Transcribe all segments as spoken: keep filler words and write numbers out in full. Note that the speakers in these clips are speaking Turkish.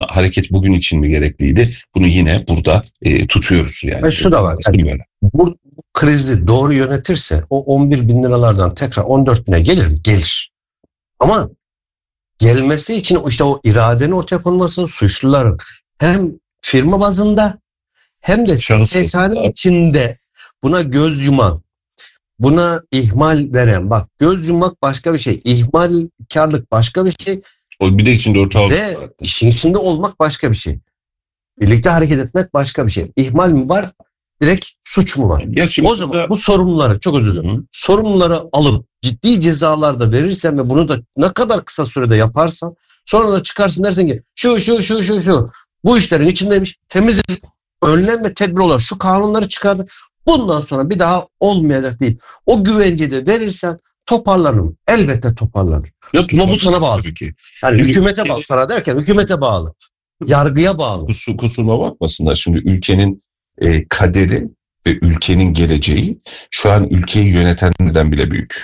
hareket bugün için mi gerekliydi? Bunu yine burada e, tutuyoruz yani. Ve şu da var. Yani, bu krizi doğru yönetirse o on bir bin liralardan tekrar on dört bine gelir mi? Gelir. Ama gelmesi için işte o iradenin ortaya konması, suçluların hem firma bazında hem de S S K'nın içinde buna göz yuman, buna ihmal veren, bak göz yummak başka bir şey, ihmalkarlık başka bir şey. O bir de içinde ortağı ve işin içinde olmak başka bir şey. Birlikte hareket etmek başka bir şey. İhmal mi var? Direkt suç mu var? Gerçi o zaman da... bu sorumluları, çok özür dilerim, sorumluları alıp ciddi cezalar da verirsen ve bunu da ne kadar kısa sürede yaparsan, sonra da çıkarsın dersin ki şu şu şu şu şu bu işlerin içindeymiş, temizlik, önlem ve tedbir olarak şu kanunları çıkardık. Bundan sonra bir daha olmayacak deyip o güvenceyi de verirsen toparlanır. Elbette toparlanır. Ya, ama bu sana bağlı. Ki. Yani Çünkü hükümete bağlı. Sana derken hükümete bağlı. Yargıya bağlı. Kusur, kusuruma bakmasınlar. Şimdi ülkenin e, kaderi ve ülkenin geleceği şu an ülkeyi yönetenlerden bile büyük.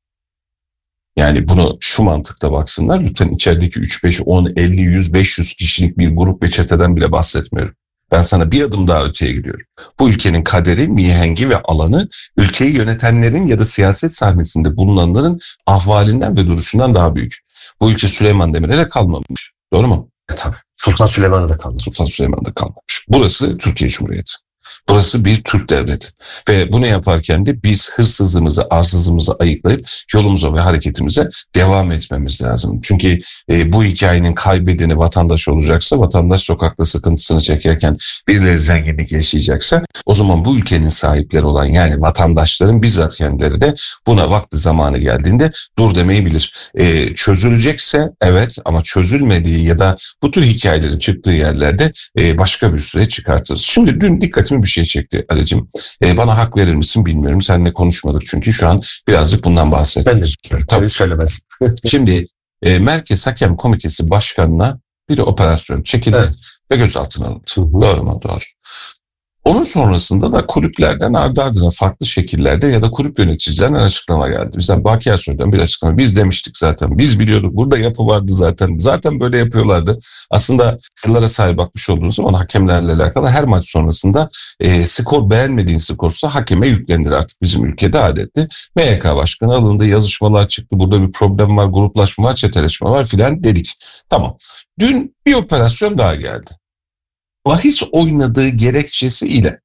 Yani bunu şu mantıkla baksınlar. Lütfen içerideki üç, beş, on, elli, yüz, beş yüz kişilik bir grup ve çeteden bile bahsetmiyorum. Ben sana bir adım daha öteye gidiyorum. Bu ülkenin kaderi, mihengi ve alanı ülkeyi yönetenlerin ya da siyaset sahnesinde bulunanların ahvalinden ve duruşundan daha büyük. Bu ülke Süleyman Demirel'e kalmamış. Doğru mu? E tabii. Sultan Süleyman'a da kalmamış. Sultan Süleyman'a da kalmamış. Burası Türkiye Cumhuriyeti. Burası bir Türk devleti. Ve bunu yaparken de biz hırsızımızı, arsızımızı ayıklayıp yolumuza ve hareketimize devam etmemiz lazım. Çünkü e, bu hikayenin kaybedeni vatandaş olacaksa, vatandaş sokakta sıkıntısını çekerken birileri zenginlik yaşayacaksa, o zaman bu ülkenin sahipleri olan yani vatandaşların bizzat kendileri de buna vakti zamanı geldiğinde dur demeyi bilir. E, çözülecekse evet, ama çözülmediği ya da bu tür hikayelerin çıktığı yerlerde e, başka bir süre çıkartırız. Şimdi dün dikkatimi bir şey çekti Ali'cim. Ee, bana hak verir misin bilmiyorum. Seninle konuşmadık çünkü şu an birazcık bundan bahsettim. Ben de istiyorum. Tabii söylemez. Şimdi e, Merkez Hakem Komitesi Başkanı'na bir operasyon çekildi evet. ve gözaltına alındı. Hı hı. Doğru mu? Doğru. Onun sonrasında da kulüplerden ardı ardına farklı şekillerde ya da kulüp yöneticilerinden açıklama geldi. Bizden Baki Ersoy'dan bir açıklama. Biz demiştik zaten. Biz biliyorduk. Burada yapı vardı zaten. Zaten böyle yapıyorlardı. Aslında yıllara sahip bakmış olduğunuz zaman hakemlerle alakalı her maç sonrasında e, skor beğenmediğin skorsa hakeme yüklenir artık bizim ülkede adetli. M Y K Başkanı alındı. Yazışmalar çıktı. Burada bir problem var. Gruplaşma var. Çeteleşme var filan dedik. Tamam. Dün bir operasyon daha geldi. Bahis oynadığı gerekçesiyle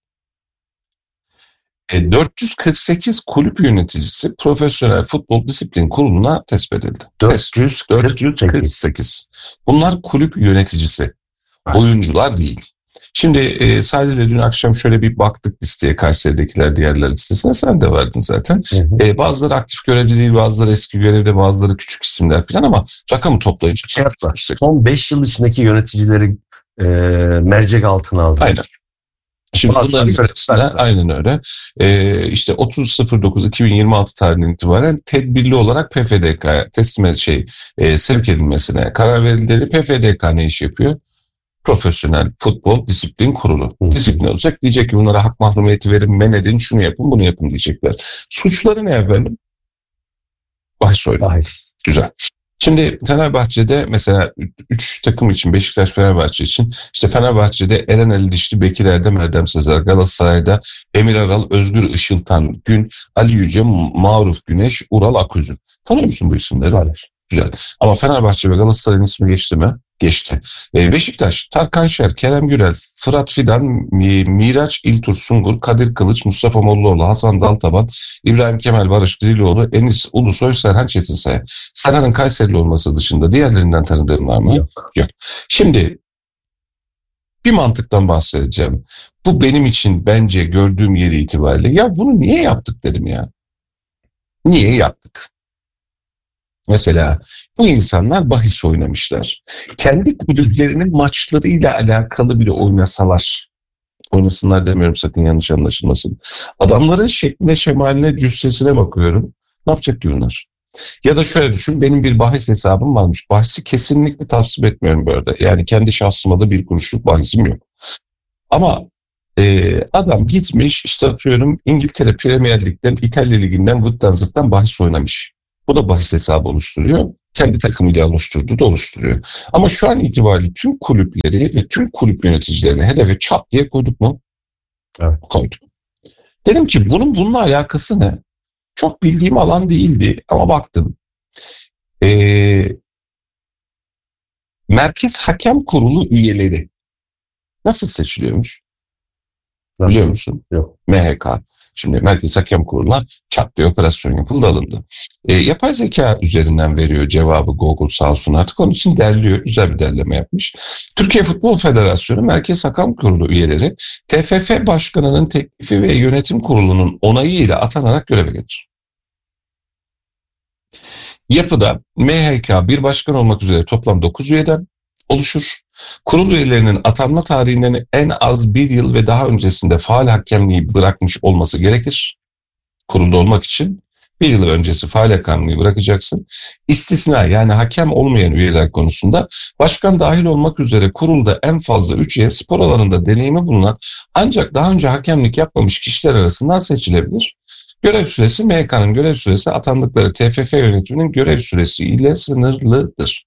dört yüz kırk sekiz kulüp yöneticisi Profesyonel Futbol Disiplin Kurulu'na tespit edildi. dört yüz kırk sekiz. Bunlar kulüp yöneticisi. Oyuncular değil. Şimdi e, sadece dün akşam şöyle bir baktık listeye, Kayseri'dekiler diğerler listesine, sen de verdin zaten. Hı hı. E, bazıları aktif görevli değil, bazıları eski görevli, bazıları küçük isimler falan ama rakamı toplayınca şey yaptılar. Son beş yıl içindeki yöneticileri e, mercek altına aldılar. Aynen. Şimdi bunların içerisinde aynen öyle. Ee, işte otuz sıfır dokuz iki bin yirmi altı tarihinden itibaren tedbirli olarak P F D K'ya teslim şey e, sevk edilmesine karar verildi. P F D K ne iş yapıyor? Profesyonel Futbol Disiplin Kurulu. Hı. Disiplin olacak. Diyecek ki bunlara hak mahrumiyeti verin, men edin, şunu yapın, bunu yapın diyecekler. Suçları ne efendim? Bahis oyunu. Bahis. Güzel. Şimdi Fenerbahçe'de mesela üç takım için, Beşiktaş, Fenerbahçe için işte Fenerbahçe'de Eren Ali Dişli, Bekir Erdem, Erdem Sezer, Galatasaray'da Emir Aral, Özgür Işıltan Gün, Ali Yüce, Maruf Güneş, Ural Aküzün. Tanıyor musun bu isimleri? Hayır. Güzel. Ama Fenerbahçe ve Galatasaray'ın ismi geçti mi? Geçti. Ee, Beşiktaş, Tarkan Şer, Kerem Gürel, Fırat Fidan, Miraç İltur Sungur, Kadir Kılıç, Mustafa Mollaoğlu, Hasan Daltaban, İbrahim Kemal Barış Diriloğlu, Enis Ulusoy, Serhan Çetinsay. Serhan'ın Kayserili olması dışında diğerlerinden tanıdığın var mı? Yok. Yok. Şimdi bir mantıktan bahsedeceğim. Bu benim için bence gördüğüm yeri itibariyle ya bunu niye yaptık dedim ya. Niye yaptık? Mesela bu insanlar bahis oynamışlar. Kendi kulüplerinin maçlarıyla alakalı bile oynasalar, oynasınlar demiyorum sakın yanlış anlaşılmasın. Adamların şekline, şemaline, cüssesine bakıyorum. Ne yapacak ki bunlar? Ya da şöyle düşün, benim bir bahis hesabım varmış. Bahisi kesinlikle tavsiye etmiyorum böyle. Yani kendi şahsıma da bir kuruşluk bahisim yok. Ama e, adam gitmiş işte atıyorum İngiltere Premier Lig'den, İtalya Ligi'nden, vıttan zıttan bahis oynamış. Bu da bahis hesabı oluşturuyor. Kendi takımıyla oluşturduğu da oluşturuyor. Ama şu an itibariyle tüm kulüpleri ve tüm kulüp yöneticilerini hedefe çat diye koyduk mu? Evet. Koyduk. Dedim ki bunun bununla alakası ne? Çok bildiğim alan değildi ama baktım. Ee, Merkez Hakem Kurulu üyeleri nasıl seçiliyormuş? Nasıl? Biliyor musun? Yok. M H K. Şimdi Merkez Hakem Kurulu'na çat diye operasyon yapıldı, alındı. E, yapay zeka üzerinden veriyor cevabı Google, sağ olsun, artık onun için derliyor. Güzel bir derleme yapmış. Türkiye Futbol Federasyonu Merkez Hakem Kurulu üyeleri T F F Başkanı'nın teklifi ve yönetim kurulunun onayıyla atanarak göreve gelir. Yapıda M H K bir başkan olmak üzere toplam dokuz üyeden oluşur. Kurul üyelerinin atanma tarihinden en az bir yıl ve daha öncesinde faal hakemliği bırakmış olması gerekir. Kurulda olmak için bir yıl öncesi faal hakemliği bırakacaksın. İstisna, yani hakem olmayan üyeler konusunda başkan dahil olmak üzere kurulda en fazla üç üye spor alanında deneyimi bulunan ancak daha önce hakemlik yapmamış kişiler arasından seçilebilir. Görev süresi M H K'nın görev süresi atandıkları T F F yönetiminin görev süresi ile sınırlıdır.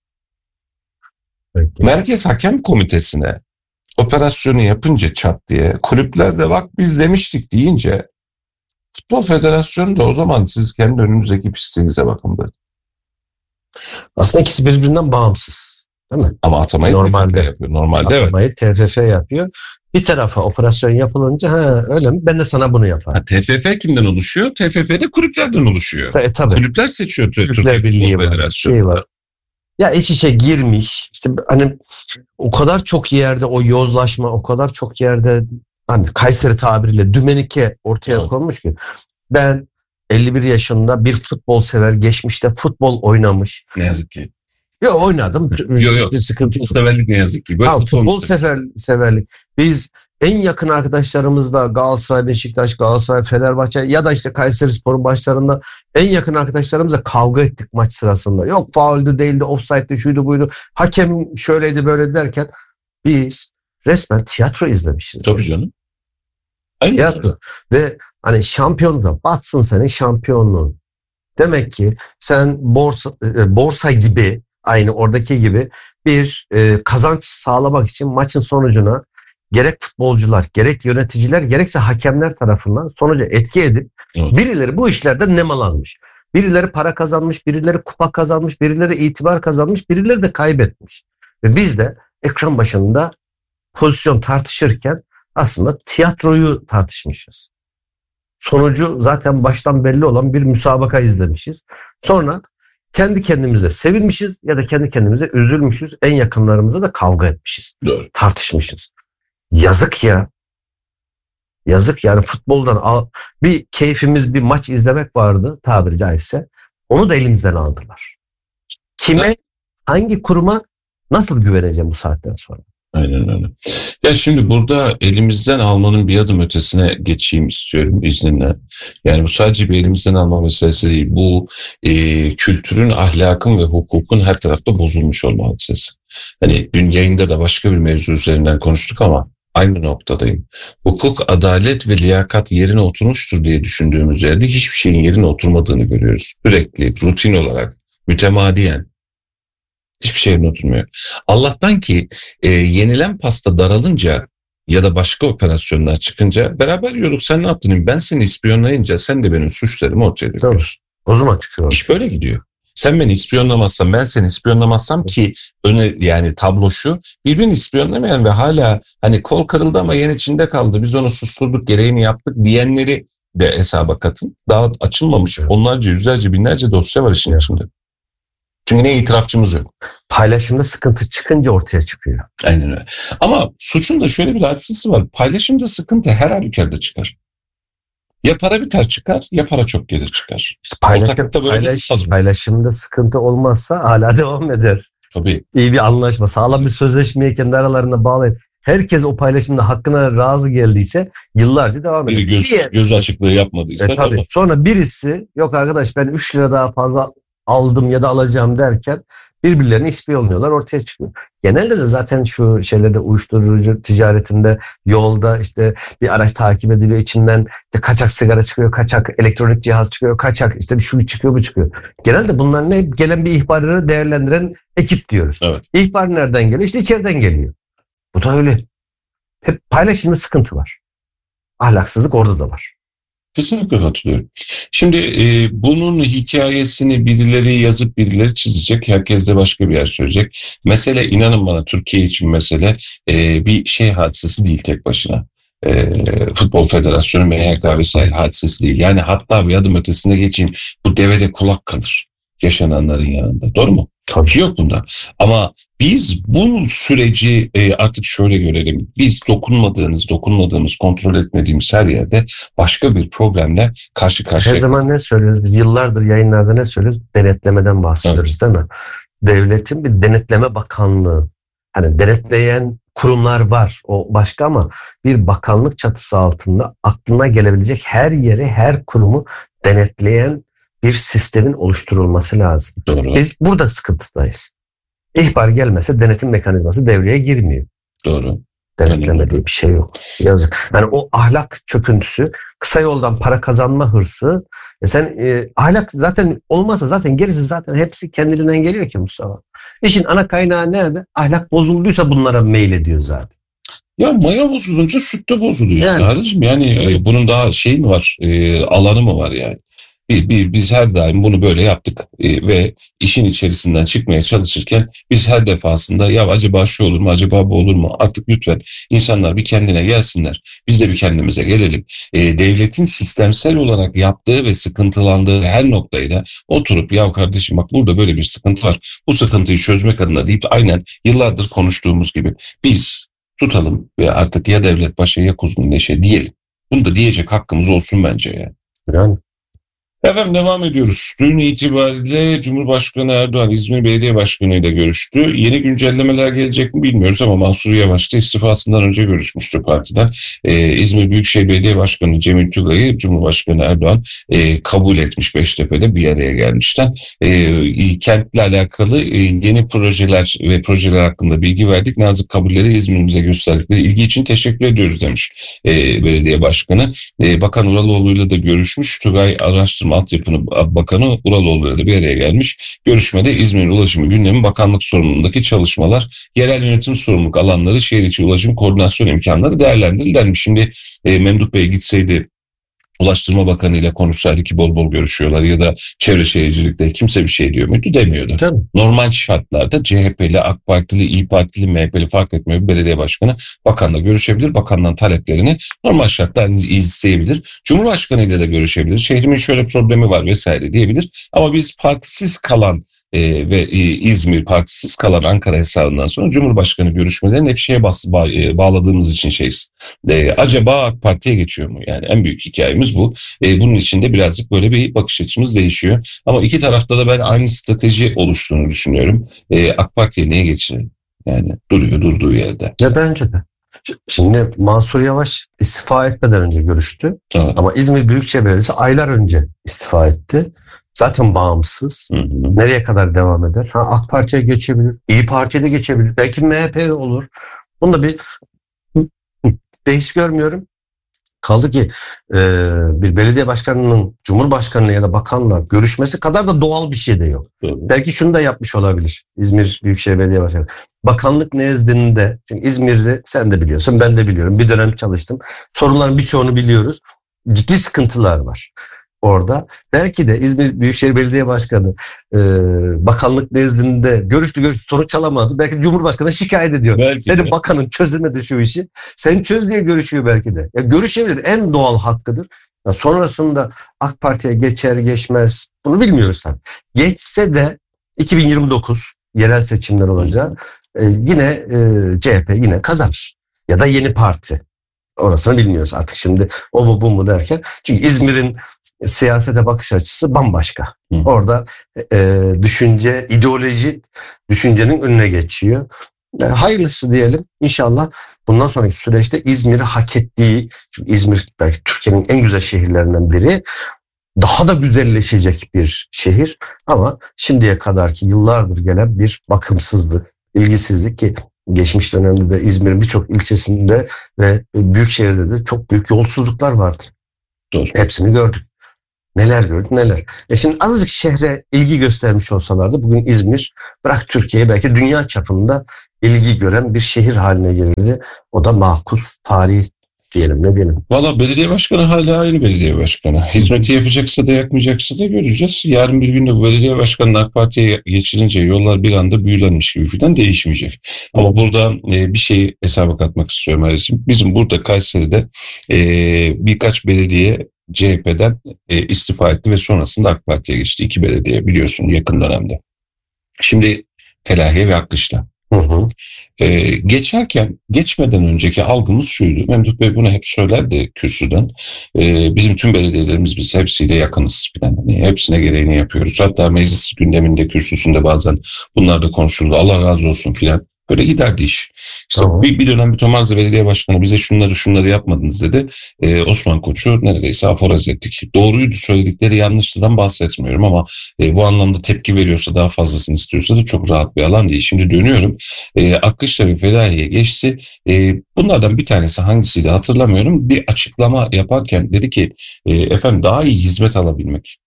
Peki. Merkez Hakem Komitesi'ne operasyonu yapınca çat diye kulüpler de bak biz demiştik deyince Futbol Federasyonu da o zaman siz kendi önünüzdeki pisliğinize bakın böyle. Aslında ikisi birbirinden bağımsız. Değil mi? Ama atamayı Normalde. T F F yapıyor. Normalde Atamayı evet. T F F yapıyor. Bir tarafa operasyon yapılınca ha öyle mi? Ben de sana bunu yaparım. Ha, T F F kimden oluşuyor? T F F'de kulüplerden oluşuyor. E, tabii. Kulüpler seçiyor Kulüpler Türkiye Birliği Futbol var. Federasyonu. Şey var. Ya iç içe girmiş. İşte hani o kadar çok yerde o yozlaşma, o kadar çok yerde hani Kayseri tabiriyle dümenike ortaya Evet. konmuş ki. Ben elli bir yaşında bir futbol sever, geçmişte futbol oynamış. Ne yazık ki. Yok oynadım. Yok yok. İşte sıkıntı yok. Severlik ne yazık ki. Böyle Ha, futbol futbol işte. sever, severlik. Biz en yakın arkadaşlarımızla Galatasaray, Beşiktaş, Galatasaray, Fenerbahçe ya da işte Kayserispor'un başlarında en yakın arkadaşlarımızla kavga ettik maç sırasında. Yok fauldü değildi, offside'di, şuydu buydu. Hakem şöyleydi böyle derken biz resmen tiyatro izlemişiz. Tabii canım. Aynen. Tiyatro. Ve hani şampiyonluğa batsın senin şampiyonluğun. Demek ki sen borsa, e, borsa gibi, aynı oradaki gibi bir e, kazanç sağlamak için maçın sonucuna gerek futbolcular, gerek yöneticiler, gerekse hakemler tarafından sonuca etki edip Evet. birileri bu işlerden nemalanmış. Birileri para kazanmış, birileri kupa kazanmış, birileri itibar kazanmış, birileri de kaybetmiş. Ve biz de ekran başında pozisyon tartışırken aslında tiyatroyu tartışmışız. Sonucu zaten baştan belli olan bir müsabaka izlemişiz. Sonra kendi kendimize sevinmişiz ya da kendi kendimize üzülmüşüz. En yakınlarımıza da kavga etmişiz. Doğru. Tartışmışız. Yazık ya. Yazık yani futboldan al, bir keyfimiz bir maç izlemek vardı tabiri caizse. Onu da elimizden aldılar. Kime, hangi kuruma nasıl güveneceğim bu saatten sonra? Aynen öyle. Ya şimdi burada elimizden almanın bir adım ötesine geçeyim istiyorum izninle. Yani bu sadece bir elimizden alma meselesi değil. Bu e, kültürün, ahlakın ve hukukun her tarafta bozulmuş olma hadisesi. Hani dün yayında da başka bir mevzu üzerinden konuştuk ama aynı noktadayım. Hukuk, adalet ve liyakat yerine oturmuştur diye düşündüğümüz yerde hiçbir şeyin yerine oturmadığını görüyoruz. Sürekli, rutin olarak, mütemadiyen. Hiçbir şey yerine oturmuyor. Allah'tan ki e, yenilen pasta daralınca ya da başka operasyonlar çıkınca beraber yiyorduk. Sen ne yaptın? Ben seni ispiyonlayınca sen de benim suçlarımı ortaya döküyorsun. O zaman çıkıyor. İş böyle gidiyor. Sen beni ispiyonlamazsan, ben seni ispiyonlamazsam ki öne, yani tablo şu, birbirini ispiyonlamayan ve hala hani kol kırıldı ama yen içinde kaldı, biz onu susturduk, gereğini yaptık diyenleri de hesaba katın. Daha açılmamış onlarca, yüzlerce, binlerce dosya var işin içinde. Çünkü ne itirafçımız yok. Paylaşımda sıkıntı çıkınca ortaya çıkıyor. Aynen öyle. Ama suçun da şöyle bir hadisesi var. Paylaşımda sıkıntı her halükarda çıkar. Ya para biter çıkar, ya para çok gelir çıkar. İşte paylaşım, Ortaklıkta böyle paylaş, bir paylaşımda sıkıntı olmazsa hala devam eder. Tabii. İyi bir anlaşma, sağlam bir sözleşmeye kendi aralarında bağlayıp herkes o paylaşımda hakkına razı geldiyse yıllarca devam eder. Biri göz, Diğer, göz açıklığı yapmadıysa. e, tabii. Sonra birisi yok arkadaş ben üç lira daha fazla aldım ya da alacağım derken Birbirlerini ispiyonluyorlar, ortaya çıkıyor. Genelde de zaten şu şeylerde, uyuşturucu ticaretinde, yolda işte bir araç takip ediliyor, içinden işte kaçak sigara çıkıyor, kaçak elektronik cihaz çıkıyor, kaçak işte şu çıkıyor, bu çıkıyor. Genelde bunlar ne? Gelen bir ihbarları değerlendiren ekip diyoruz. Evet. İhbar nereden geliyor? İşte içeriden geliyor. Bu da öyle. Hep paylaşımda sıkıntı var. Ahlaksızlık orada da var. Kesinlikle katılıyorum. Şimdi e, bunun hikayesini birileri yazıp birileri çizecek. Herkes de başka bir yer söyleyecek. Mesele, inanın bana, Türkiye için mesele e, bir şey hadisesi değil tek başına. E, Futbol Federasyonu, M H K vesaire hadisesi değil. Yani hatta bir adım ötesine geçeyim. Bu devede kulak kalır yaşananların yanında. Doğru mu? Tabii. Bir şey yok bunda. Ama biz bu süreci e, artık şöyle görelim. Biz dokunmadığımız, dokunmadığımız, kontrol etmediğimiz her yerde başka bir problemle karşı karşıya. Her zaman ne söylüyoruz? Yıllardır yayınlarda ne söylüyoruz? Denetlemeden bahsediyoruz, evet, değil mi? Devletin bir denetleme bakanlığı. Hani denetleyen kurumlar var, o başka, ama bir bakanlık çatısı altında aklına gelebilecek her yeri, her kurumu denetleyen bir sistemin oluşturulması lazım. Doğru. Biz burada sıkıntıdayız. İhbar gelmese denetim mekanizması devreye girmiyor. Doğru. Denetleme diye bir şey yok. Yazık. Yani o ahlak çöküntüsü, kısa yoldan para kazanma hırsı. E sen e, ahlak zaten olmazsa zaten gerisi zaten hepsi kendiliğinden geliyor ki Mustafa. İşin ana kaynağı nerede? Ahlak bozulduysa bunlara meylediyor zaten. Ya maya bozulunca süt de bozuluyor işte. Yani, Kardeşim yani e, bunun daha şey mi var? E, alanı mı var yani? Bir, bir, biz her daim bunu böyle yaptık e, ve işin içerisinden çıkmaya çalışırken biz her defasında ya acaba şu olur mu, acaba bu olur mu? Artık lütfen insanlar bir kendine gelsinler. Biz de bir kendimize gelelim. E, devletin sistemsel olarak yaptığı ve sıkıntılandığı her noktayla oturup ya kardeşim bak burada böyle bir sıkıntı var. Bu sıkıntıyı çözmek adına deyip aynen yıllardır konuştuğumuz gibi biz tutalım ve artık ya devlet başı ya kuzgun neşe diyelim. Bunu da diyecek hakkımız olsun bence yani. yani. Efendim devam ediyoruz. Dün itibariyle Cumhurbaşkanı Erdoğan İzmir Belediye Başkanı ile görüştü. Yeni güncellemeler gelecek mi bilmiyoruz ama Mansur Yavaş da istifasından önce görüşmüştü partiden. Ee, İzmir Büyükşehir Belediye Başkanı Cemil Tugay'ı Cumhurbaşkanı Erdoğan e, kabul etmiş, Beştepe'de bir araya gelmişten. E, kentle alakalı e, yeni projeler ve projeler hakkında bilgi verdik. Nazik kabulleri İzmir'imize gösterdikleri ilgi için teşekkür ediyoruz demiş e, Belediye Başkanı. E, Bakan Uraloğlu'yla da görüşmüş. Tugay Araştırma Altyapı Bakanı Uraloğlu'yla da bir araya gelmiş. Görüşmede İzmir Ulaşımı gündemi, bakanlık sorumluluğundaki çalışmalar, yerel yönetim sorumluluk alanları, şehir içi ulaşım koordinasyon imkanları değerlendirilmiş. Şimdi e, Memduh Bey gitseydi, Ulaştırma Bakanı ile konuşsaydı ki bol bol görüşüyorlar ya da Çevre Şehircilik'te kimse bir şey diyor muydu? Demiyordu. Tabii. Normal şartlarda C H P'li, AK Partili, İYİ Partili, M H P'li fark etmiyor. Bir belediye başkanı bakanla görüşebilir. Bakandan taleplerini normal şartlarda isteyebilir. Cumhurbaşkanı ile de görüşebilir. Şehrimin şöyle problemi var vesaire diyebilir. Ama biz partisiz kalan Ee, ve e, İzmir partisiz kalan Ankara hesabından sonra Cumhurbaşkanı görüşmelerini hep şeye bas, ba, e, bağladığımız için şeyiz. E, acaba AK Parti'ye geçiyor mu? Yani en büyük hikayemiz bu. E, bunun içinde birazcık böyle bir bakış açımız değişiyor. Ama iki tarafta da ben aynı strateji oluştuğunu düşünüyorum. E, AK Parti'ye neye geçirelim? Yani duruyor durduğu yerde. Ya bence de. Şimdi Mansur Yavaş istifa etmeden önce görüştü. Evet. Ama İzmir Büyükşehir Belediyesi aylar önce istifa etti. Zaten bağımsız. Hı hı. Nereye kadar devam eder? Ha, AK Parti'ye geçebilir. İYİ Parti'ye de geçebilir. Belki M H P olur. Bunda bir beis görmüyorum. Kaldı ki e, bir belediye başkanının Cumhurbaşkanı ya da bakanla görüşmesi kadar da doğal bir şey de yok. Evet. Belki şunu da yapmış olabilir İzmir Büyükşehir Belediye Başkanı. Bakanlık nezdinde, çünkü İzmir'de sen de biliyorsun, ben de biliyorum. Bir dönem çalıştım. Sorunların birçoğunu biliyoruz. Ciddi sıkıntılar var orada. Belki de İzmir Büyükşehir Belediye Başkanı e, bakanlık nezdinde görüştü görüştü sonuç alamadı. Belki Cumhurbaşkanı şikayet ediyor. Belki Senin de. bakanın çözemedi şu işi. Sen çöz diye görüşüyor belki de. Ya görüşebilir. En doğal hakkıdır. Ya sonrasında AK Parti'ye geçer geçmez bunu bilmiyoruz tabii. Geçse de iki bin yirmi dokuz yerel seçimler olacak. E, yine e, C H P yine kazanır. Ya da yeni parti. Orasını bilmiyoruz artık şimdi o mu bu mu derken. Çünkü İzmir'in siyasete bakış açısı bambaşka. Hı. Orada e, düşünce, ideoloji düşüncenin önüne geçiyor. E, hayırlısı diyelim. İnşallah bundan sonraki süreçte İzmir'i hak ettiği, çünkü İzmir belki Türkiye'nin en güzel şehirlerinden biri. daha da güzelleşecek bir şehir ama şimdiye kadarki yıllardır gelen bir bakımsızlık, ilgisizlik ki geçmiş dönemde de İzmir'in birçok ilçesinde ve büyük şehirde de çok büyük yolsuzluklar vardı. Doğru. Hepsini gördük. Neler gördük neler. E şimdi azıcık şehre ilgi göstermiş olsalardı bugün İzmir bırak Türkiye belki dünya çapında ilgi gören bir şehir haline gelirdi. O da mahkus tarih diyelim ne diyelim. Valla belediye başkanı hala aynı belediye başkanı. Hizmeti yapacaksa da yapmayacaksa da göreceğiz. Yarın bir gün de bu belediye başkanını AK Parti'ye geçirince yollar bir anda büyülenmiş gibi falan değişmeyecek. Ama burada e, bir şeyi hesaba katmak istiyorum Ayrıcığım. Bizim burada Kayseri'de e, birkaç belediye C H P'den e, istifa etti ve sonrasında AK Parti'ye geçti. İki belediye biliyorsun yakın dönemde. Şimdi Felahiye ve Hakkışla. Hı hı. Ee, geçerken, geçmeden önceki algımız şuydu. Memduh Bey bunu hep söylerdi kürsüden. Ee, bizim tüm belediyelerimiz biz hepsiyle yakınız. Yani hepsine gereğini yapıyoruz. Hatta meclis gündeminde, kürsüsünde bazen bunlar da konuşuldu. Allah razı olsun filan. Böyle giderdi iş. İşte Tamam. bir, bir dönem bir Tomarza Belediye Başkanı bize şunları şunları yapmadınız dedi. Ee, Osman Koç'u neredeyse aforoz ettik. Doğruydu, söyledikleri yanlıştıdan bahsetmiyorum ama e, bu anlamda tepki veriyorsa, daha fazlasını istiyorsa da çok rahat bir alan değil. Şimdi dönüyorum. E, Akkışla ve Felahiye geçti. E, bunlardan bir tanesi hangisiydi hatırlamıyorum. Bir açıklama yaparken dedi ki e, efendim daha iyi hizmet alabilmek,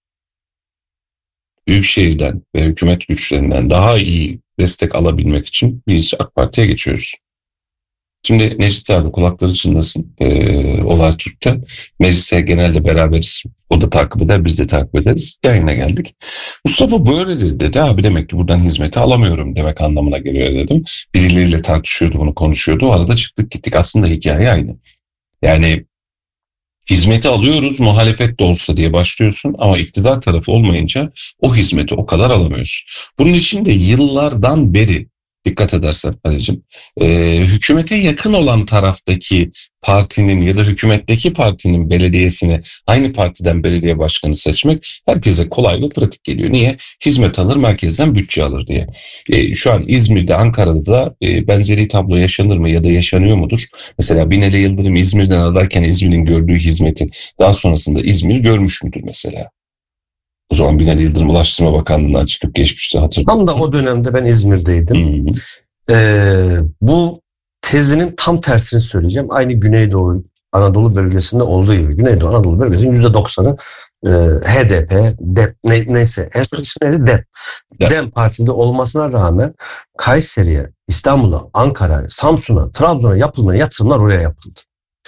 Büyükşehir'den ve hükümet güçlerinden daha iyi destek alabilmek için biz AK Parti'ye geçiyoruz. Şimdi Necdet abi kulakları çınlasın. Ee, Olay Türk'te. Mecliste genelde beraberiz. O da takip eder, biz de takip ederiz. Yayına geldik. Mustafa böyle dedi, dedi. Abi demek ki buradan hizmeti alamıyorum demek anlamına geliyor dedim. Birileriyle tartışıyordu, bunu konuşuyordu. O arada çıktık gittik. Aslında hikaye aynı. Yani hizmeti alıyoruz muhalefet de olsa diye başlıyorsun ama iktidar tarafı olmayınca o hizmeti o kadar alamıyorsun. Bunun için de yıllardan beri dikkat edersen Ali'cim e, hükümete yakın olan taraftaki partinin ya da hükümetteki partinin belediyesini aynı partiden belediye başkanı seçmek herkese kolay ve pratik geliyor. Niye? Hizmet alır, merkezden bütçe alır diye. E, şu an İzmir'de, Ankara'da e, benzeri tablo yaşanır mı ya da yaşanıyor mudur? Mesela Binali Yıldırım İzmir'den adarken İzmir'in gördüğü hizmeti daha sonrasında İzmir görmüş müdür mesela? O zaman Binali Yıldırım Ulaştırma Bakanlığı'ndan çıkıp geçmişti hatırlıyorum. Tam da o dönemde ben İzmir'deydim. Ee, bu tezinin tam tersini söyleyeceğim. Aynı Güneydoğu Anadolu bölgesinde olduğu gibi. Güneydoğu Anadolu bölgesinin yüzde doksanı e, H D P, D E P ne, neyse. En son ismi neydi? D E P. D E P. D E P partide olmasına rağmen Kayseri'ye, İstanbul'a, Ankara'ya, Samsun'a, Trabzon'a yapılmayan yatırımlar oraya yapıldı.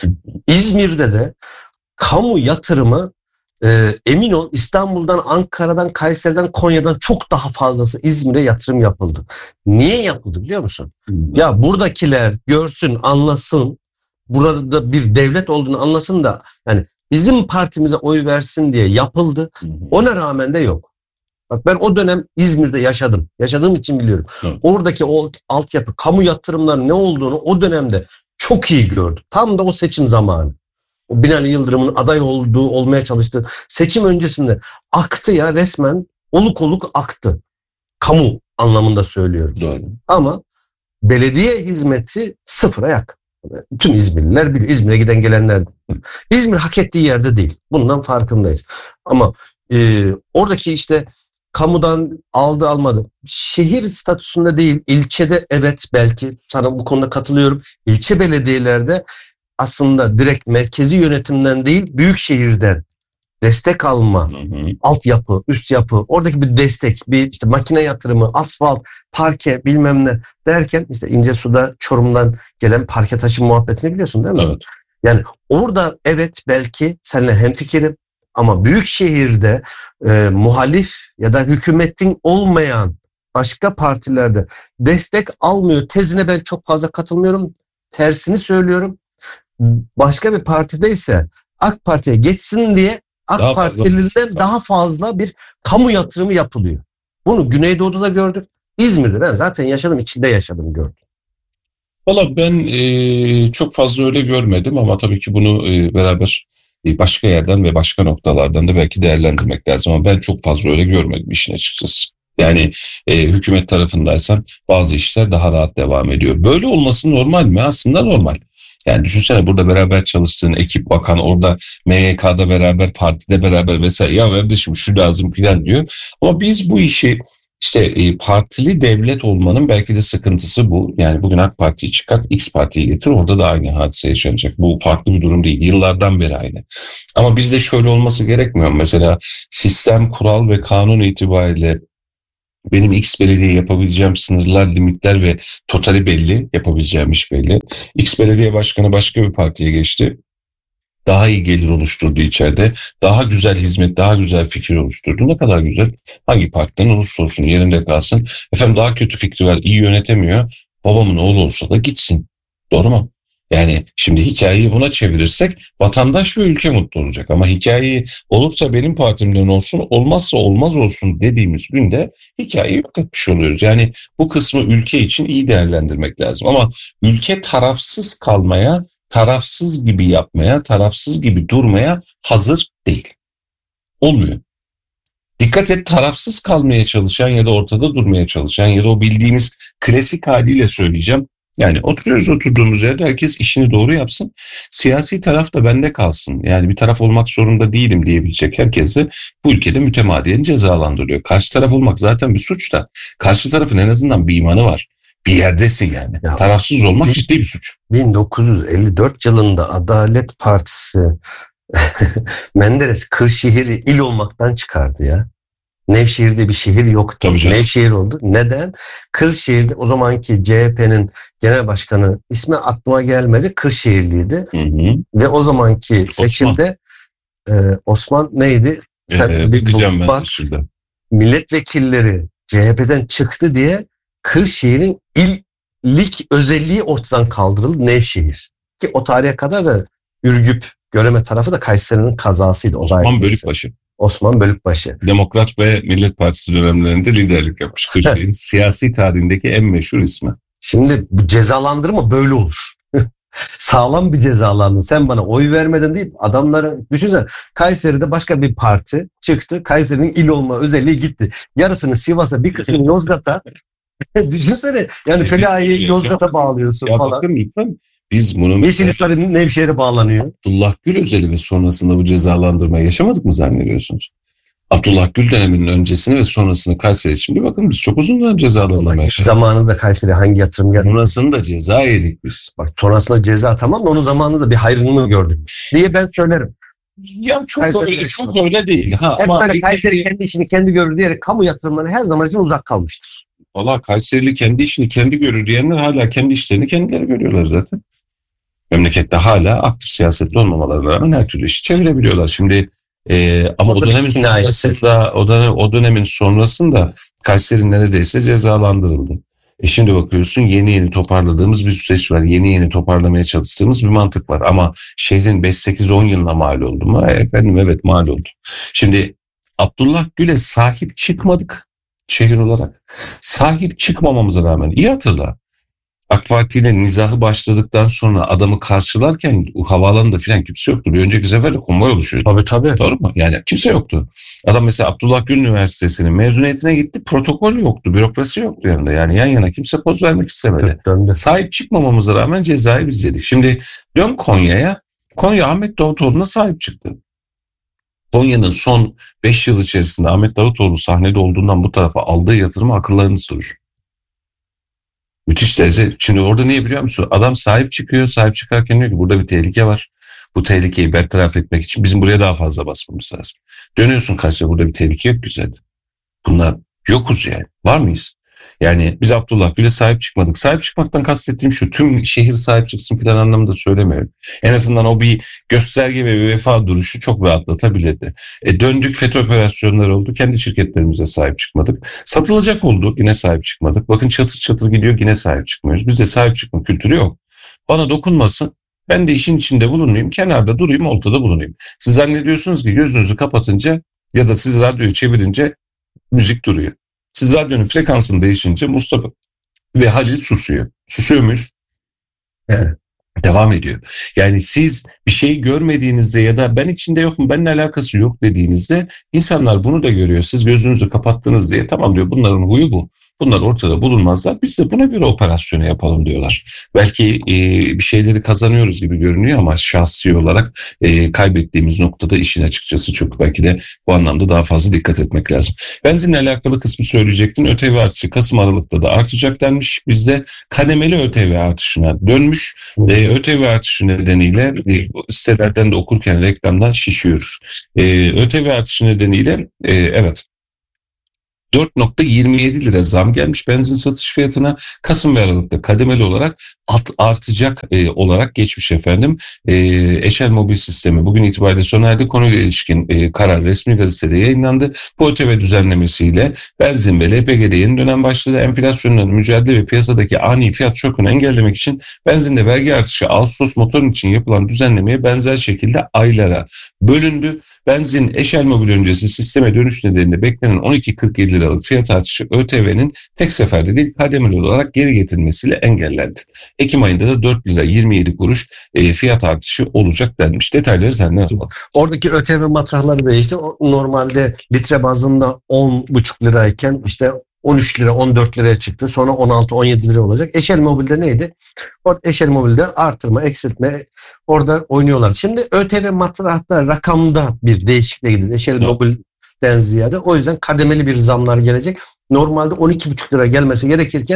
İzmir'de de kamu yatırımı Ee, emin ol İstanbul'dan, Ankara'dan, Kayseri'den, Konya'dan çok daha fazlası İzmir'e yatırım yapıldı. Niye yapıldı biliyor musun? Hmm. Ya buradakiler görsün, anlasın, burada bir devlet olduğunu anlasın da yani bizim partimize oy versin diye yapıldı. Hmm. Ona rağmen de yok. Bak ben o dönem İzmir'de yaşadım. Yaşadığım için biliyorum. Hmm. Oradaki o altyapı, kamu yatırımlarının ne olduğunu o dönemde çok iyi gördüm. Tam da o seçim zamanı. O Binali Yıldırım'ın aday olduğu, olmaya çalıştığı seçim öncesinde aktı ya resmen oluk oluk aktı. Kamu anlamında söylüyorum. Doğru. Ama belediye hizmeti sıfıra yakın. Tüm İzmirliler biliyor. İzmir'e giden gelenler. İzmir hak ettiği yerde değil. Bundan farkındayız. Ama e, oradaki işte kamudan aldı almadı. Şehir statüsünde değil, ilçede evet belki sana bu konuda katılıyorum. İlçe belediyelerde aslında direkt merkezi yönetimden değil, büyük şehirden destek alma, hı hı. altyapı, üst yapı, oradaki bir destek, bir işte makine yatırımı, asfalt, parke bilmem ne derken işte İncesu'da Çorum'dan gelen parke taşı muhabbetini biliyorsun değil mi? Evet. Yani orada evet belki seninle hemfikirim ama büyük şehirde e, muhalif ya da hükümetin olmayan başka partilerde destek almıyor tezine ben çok fazla katılmıyorum. Tersini söylüyorum. Başka bir partideyse AK Parti'ye geçsin diye AK Partililerden daha fazla bir kamu yatırımı yapılıyor. Bunu Güneydoğu'da da gördük. İzmir'de ben zaten yaşadım, içinde yaşadım, gördüm. Valla ben e, çok fazla öyle görmedim ama tabii ki bunu e, beraber e, başka yerden ve başka noktalardan da belki değerlendirmek lazım. Ama ben çok fazla öyle görmedim işin açıkçası. Yani e, hükümet tarafındaysan bazı işler daha rahat devam ediyor. Böyle olması normal mi? Aslında normal. Yani düşünsene burada beraber çalıştığın ekip, bakan, orada M Y K'da beraber, partide beraber vesaire, ya kardeşim şu lazım filan diyor. Ama biz bu işi işte e, partili devlet olmanın belki de sıkıntısı bu. Yani bugün AK Parti'yi çıkart, X Parti'yi getir, orada da aynı hadise yaşanacak. Bu farklı bir durum değil. Yıllardan beri aynı. Ama bizde şöyle olması gerekmiyor. Mesela sistem, kural ve kanun itibariyle benim X belediye yapabileceğim sınırlar, limitler ve totali belli, yapabileceğim iş belli. X belediye başkanı başka bir partiye geçti. Daha iyi gelir oluşturdu içeride. Daha güzel hizmet, daha güzel fikir oluşturdu. Ne kadar güzel. Hangi partiden olursa olsun yerinde kalsın. Efendim daha kötü fikri var, iyi yönetemiyor. Babamın oğlu olsa da gitsin. Doğru mu? Yani şimdi hikayeyi buna çevirirsek vatandaş ve ülke mutlu olacak. Ama hikayeyi olup da benim partimden olsun, olmazsa olmaz olsun dediğimiz günde hikayeyi yok etmiş oluyoruz. Yani bu kısmı ülke için iyi değerlendirmek lazım. Ama ülke tarafsız kalmaya, tarafsız gibi yapmaya, tarafsız gibi durmaya hazır değil. Olmuyor. Dikkat et, tarafsız kalmaya çalışan ya da ortada durmaya çalışan ya da o bildiğimiz klasik haliyle söyleyeceğim. Yani oturuyoruz oturduğumuz yerde, herkes işini doğru yapsın. Siyasi taraf da bende kalsın. Yani bir taraf olmak zorunda değilim diyebilecek herkesi bu ülkede mütemadiyen cezalandırıyor. Karşı taraf olmak zaten bir suç da. Karşı tarafın en azından bir imanı var. Bir yerdesin yani. Ya, tarafsız olmak bin, ciddi bir suç. bin dokuz yüz elli dört yılında Adalet Partisi Menderes Kırşehir'i il olmaktan çıkardı ya. Nevşehir'de bir şehir yoktu. Nevşehir oldu. Neden? Kırşehir'de o zamanki C H P'nin genel başkanı, ismi aklıma gelmedi, Kırşehirliydi. Hı hı. Ve o zamanki Osman. seçimde e, Osman neydi? Sen ee, bir bu, bak, milletvekilleri C H P'den çıktı diye Kırşehir'in illik özelliği ortadan kaldırıldı, Nevşehir. Ki o tarihe kadar da Ürgüp, Göreme tarafı da Kayseri'nin kazasıydı. Osman Bölükbaşı. Osman Bölükbaşı. Demokrat ve Millet Partisi dönemlerinde liderlik yapmış. Kırşehir'in siyasi tarihindeki en meşhur ismi. Şimdi bu cezalandırma böyle olur. Sağlam bir cezalandırma. Sen bana oy vermedin deyip adamları düşünsene. Kayseri'de başka bir parti çıktı. Kayseri'nin il olma özelliği gitti. Yarısını Sivas'a, bir kısmını Yozgat'a. Düşünsene. Yani Felahi'yi Yozgat'a bağlıyorsun ya falan. Bakın lütfen. Biz bunu Yeşilhisar'ın Nevşehir'e bağlanıyor. Abdullah Gül özeli ve sonrasında bu cezalandırmayı yaşamadık mı zannediyorsunuz? Abdullah Gül döneminin öncesini ve sonrasını Kayseri için bir bakın, biz çok uzun dönem cezalandırma yaşadık. Zamanında Kayseri hangi yatırım geldi? Sonrasında ceza yedik biz. Bak sonrasında ceza tamam da onun zamanında bir hayrını gördük diye ben söylerim. Ya çok Kayseri öyle, çok öyle değil. Ha, Hep ama böyle Kayseri kendi işini kendi görür diyerek kamu yatırımları her zaman için uzak kalmıştır. Valla Kayserili kendi işini kendi görür diyenler hala kendi işlerini kendileri görüyorlar zaten. Memlekette hala aktif siyasetli olmamalarına rağmen her türlü işi çevirebiliyorlar. Şimdi e, ama o, o dönemin sonrasında, o, dönem, o dönemin sonrasında Kayseri neredeyse cezalandırıldı. E şimdi bakıyorsun yeni yeni toparladığımız bir süreç var. Yeni yeni toparlamaya çalıştığımız bir mantık var. Ama şehrin beş sekiz on yılına mal oldu mu? E, efendim evet mal oldu. Şimdi Abdullah Gül'e sahip çıkmadık şehir olarak. Sahip çıkmamamıza rağmen iyi hatırla. AK Parti ile nizahı başladıktan sonra adamı karşılarken havaalanında filan kimse yoktu. Bir önceki sefer de konvoy oluşuyordu. Tabii tabii. Doğru mu? Yani kimse yoktu. Adam mesela Abdullah Gül Üniversitesi'nin mezuniyetine gitti. Protokol yoktu. Bürokrasi yoktu yanında. Yani yan yana kimse poz vermek istemedi. Döndü. Sahip çıkmamamıza rağmen cezayı biz yedik. Şimdi dön Konya'ya. Konya Ahmet Davutoğlu'na sahip çıktı. Konya'nın son beş yıl içerisinde Ahmet Davutoğlu sahnede olduğundan bu tarafa aldığı yatırımı akıllarınız durur. Müthiş derece. Şimdi orada niye biliyor musun? Adam sahip çıkıyor. Sahip çıkarken diyor ki burada bir tehlike var. Bu tehlikeyi bertaraf etmek için bizim buraya daha fazla basmamız lazım. Dönüyorsun kaçta, burada bir tehlike yok güzel. Bunlar yokuz yani. Var mıyız? Yani biz Abdullah Gül'e sahip çıkmadık. Sahip çıkmaktan kastettiğim şu, tüm şehir sahip çıksın falan anlamında söylemiyorum. En azından o bir gösterge ve bir vefa duruşu çok rahatlatabilirdi. E döndük, FETÖ operasyonları oldu. Kendi şirketlerimize sahip çıkmadık. Satılacak oldu, yine sahip çıkmadık. Bakın çatır çatır gidiyor, yine sahip çıkmıyoruz. Bizde sahip çıkma kültürü yok. Bana dokunmasın. Ben de işin içinde bulunayım, kenarda durayım, ortada bulunayım. Siz zannediyorsunuz ki gözünüzü kapatınca ya da siz radyoyu çevirince müzik duruyor. Siz radyonun frekansını değişince Mustafa ve Halil susuyor. Susuyor muyuz? Evet. Devam ediyor. Yani siz bir şey görmediğinizde ya da ben içinde yokum, benimle alakası yok dediğinizde insanlar bunu da görüyor. Siz gözünüzü kapattınız diye tamam diyor, bunların huyu bu. bunlar ortada bulunmazlar. Biz de buna göre operasyonu yapalım diyorlar. Belki e, bir şeyleri kazanıyoruz gibi görünüyor ama şahsi olarak e, kaybettiğimiz noktada işin açıkçası çok belki de bu anlamda daha fazla dikkat etmek lazım. Benzinle alakalı kısmı söyleyecektin. ÖTV artışı Kasım Aralık'ta da artacak denmiş. Bizde kademeli ÖTV artışına dönmüş. E, ÖTV artışı nedeniyle e, sitelerden de okurken reklamdan şişiyoruz. E, ÖTV artışı nedeniyle e, evet dört nokta yirmi yedi lira zam gelmiş benzin satış fiyatına. Kasım ve Aralık'ta kademeli olarak at, artacak e, olarak geçmiş efendim. E, Eşel Mobil Sistemi bugün itibariyle sona erdi. Konuyla ilişkin e, karar resmi gazetede yayınlandı. Bu ÖTV düzenlemesiyle benzin ve L P G'de yeni dönem başladı. Enflasyonla mücadele ve piyasadaki ani fiyat şokunu engellemek için benzinde vergi artışı Ağustos motorun için yapılan düzenlemeye benzer şekilde aylara bölündü. Benzin Eşel Mobil öncesi sisteme dönüş nedeniyle beklenen on iki kırk yedi liralık fiyat artışı ÖTV'nin tek seferde değil kademeli olarak geri getirilmesiyle engellendi. Ekim ayında da dört lira yirmi yedi kuruş e, fiyat artışı olacak denmiş. Detayları senden alalım. Oradaki ÖTV matrahları değişti. O normalde litre bazında on buçuk lirayken işte on üç lira on dört liraya çıktı. Sonra on altı on yedi lira olacak. Eşel Mobil'de neydi? Orada Eşel Mobil'de artırma, eksiltme orada oynuyorlar. Şimdi ÖTV matrahta rakamda bir değişikliğe gidiyor. Eşel evet. Mobil'den ziyade. O yüzden kademeli bir zamlar gelecek. Normalde on iki buçuk lira gelmesi gerekirken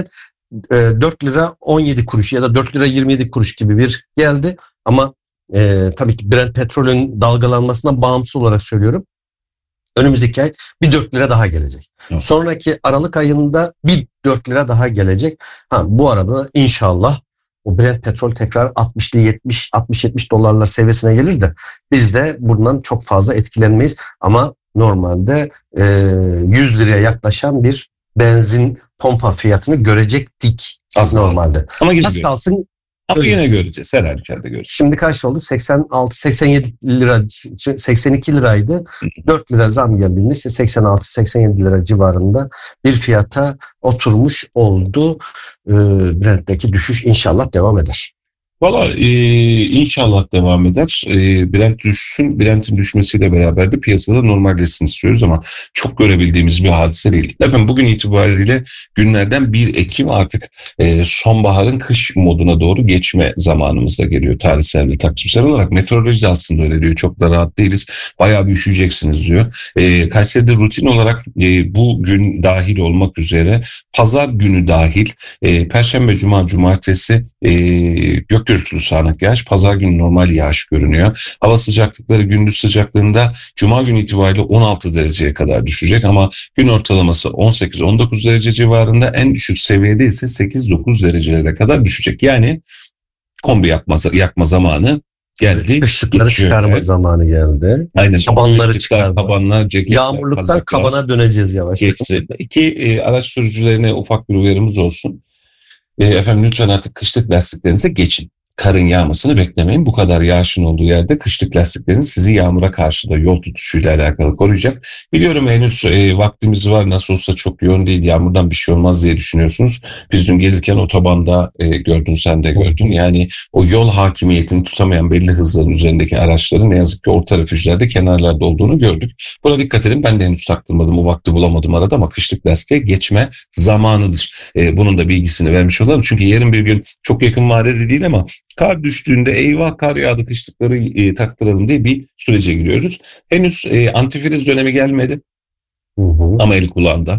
dört lira on yedi kuruş ya da dört lira yirmi yedi kuruş gibi bir geldi. Ama e, tabii ki Brent petrolün dalgalanmasından bağımsız olarak söylüyorum. Önümüzdeki ay bir dört lira daha gelecek. Evet. Sonraki Aralık ayında bir dört lira daha gelecek. Ha, bu arada inşallah o Brent petrol tekrar altmışlı yetmiş altmış yetmiş dolarlar seviyesine gelir de biz de bundan çok fazla etkilenmeyiz. Ama normalde e, yüz liraya yaklaşan bir benzin pompa fiyatını görecektik az normalde. Ama az kalsın. Ama yine göreceğiz. Her halükarda göreceğiz. Şimdi kaç oldu? seksen altı seksen yedi lira, seksen iki liraydı. dört lira zam geldiğinde işte seksen altı seksen yedi lira civarında bir fiyata oturmuş oldu. Ee, Brent'teki düşüş inşallah devam eder. Valla e, inşallah devam eder. E, Brent düşsün. Brent'in düşmesiyle beraber de piyasada normalleşsin istiyoruz ama çok görebildiğimiz bir hadise değil. Efendim bugün itibariyle günlerden bir Ekim artık e, sonbaharın kış moduna doğru geçme zamanımızda geliyor tarihsel ve takvimsel olarak. Meteoroloji de aslında öyle diyor. Çok da rahat değiliz. Bayağı bir üşüyeceksiniz diyor. E, Kayseri'de rutin olarak e, bu gün dahil olmak üzere pazar günü dahil e, Perşembe, Cuma, Cumartesi e, gök gürültülü sağanak yağış, pazar günü normal yağış görünüyor. Hava sıcaklıkları gündüz sıcaklığında Cuma günü itibariyle on altı dereceye kadar düşecek ama gün ortalaması on sekiz on dokuz derece civarında, en düşük seviyede ise sekiz dokuz derecelere kadar düşecek. Yani kombi yakma, yakma zamanı geldi. Kışlıkları çıkarma yani. Zamanı geldi. Aynen. Kabanları çıkarma. Kabanlar, ceketler, yağmurluktan kazaklar, kabana döneceğiz yavaş. İki e, araç sürücülerine ufak bir uyarımız olsun. E, efendim lütfen artık kışlık lastiklerinize geçin. Karın yağmasını beklemeyin. Bu kadar yağışın olduğu yerde kışlık lastikleriniz sizi yağmura karşı da yol tutuşuyla alakalı koruyacak. Biliyorum henüz e, vaktimiz var. Nasıl olsa çok yoğun değil. Yağmurdan bir şey olmaz diye düşünüyorsunuz. Biz dün gelirken otobanda e, gördün, sen de gördün. Yani o yol hakimiyetini tutamayan belli hızların üzerindeki araçların ne yazık ki orta refüjlerde, kenarlarda olduğunu gördük. Buna dikkat edin. Ben de henüz taktırmadım. O vakti bulamadım arada ama kışlık lastiğe geçme zamanıdır. E, bunun da bilgisini vermiş olalım. Çünkü yarın bir gün çok yakın vadede değil ama kar düştüğünde eyvah kar yağdı kışlıkları e, taktıralım diye bir sürece giriyoruz. Henüz e, antifriz dönemi gelmedi. Hı hı. Ama el kulağında.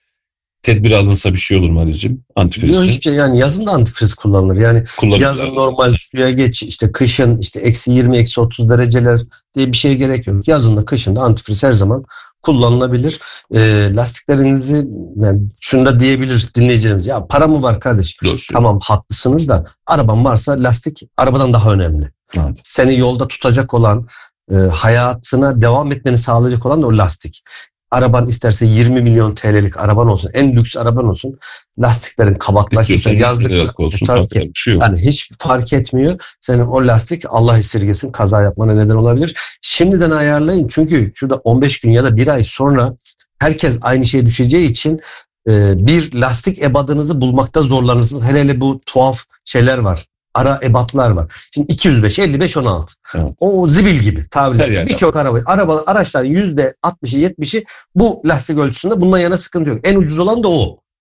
Tedbir alınsa bir şey olur mu Ali'cim? Antifrizle. Yok işte, yani yazın da antifriz kullanılır. Yani yazın normal suya geç, işte kışın işte eksi yirmi eksi otuz dereceler diye bir şeye gerek yok. Yazın da kışın da antifriz her zaman kullanılabilir. E, lastiklerinizi, yani şunu da diyebilir dinleyicilerimiz. Ya para mı var kardeş? Doğrusu. Tamam, haklısınız da araban varsa lastik arabadan daha önemli. Evet. Seni yolda tutacak olan, e, hayatına devam etmeni sağlayacak olan da o lastik. Araban isterse yirmi milyon T L'lik araban olsun, en lüks araban olsun, lastiklerin kabaklaşması, yazlık olsun, tutarken şey yani hiç fark etmiyor. Senin o lastik Allah esirgesin kaza yapmana neden olabilir. Şimdiden ayarlayın, çünkü şurada on beş gün ya da bir ay sonra herkes aynı şeye düşeceği için e, bir lastik ebadınızı bulmakta zorlanırsınız. Hele hele bu tuhaf şeyler var. Ara ebatlar var. Şimdi iki yüz beş, elli beş, on altı. Evet. O zibil gibi tabiri caizse. Birçok araba, araba, araçların yüzde altmışı yetmişi bu lastik ölçüsünde, bundan yana sıkıntı yok. En ucuz olan da o.